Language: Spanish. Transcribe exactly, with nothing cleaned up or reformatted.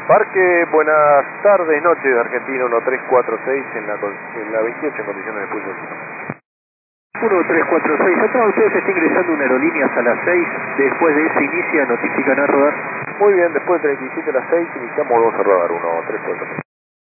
Parque, buenas tardes, noches de Argentina uno tres cuatro seis en la, en la veintiocho en condiciones de pulso. uno tres cuatro seis, acá ustedes está ingresando una aerolínea hasta las seis, después de eso inicia, notifican a rodar. Muy bien, después de treinta y siete a las seis iniciamos, vamos a rodar uno tres cuatro seis.